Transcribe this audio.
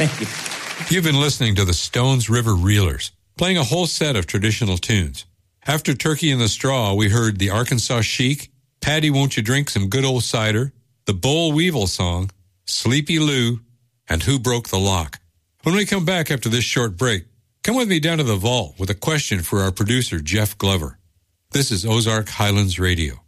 Thank you. You've been listening to the Stones River Reelers, playing a whole set of traditional tunes. After Turkey in the Straw, we heard the Arkansas Chic, Patty Won't You Drink Some Good Old Cider, the Boll Weevil Song, Sleepy Lou, and Who Broke the Lock. When we come back after this short break, come with me down to the vault with a question for our producer, Jeff Glover. This is Ozark Highlands Radio.